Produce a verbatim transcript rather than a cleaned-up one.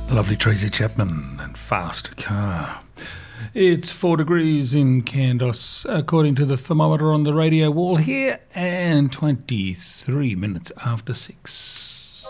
The lovely Tracy Chapman and Fast Car. It's four degrees in Candos, according to the thermometer on the radio wall here, and twenty-three minutes after six.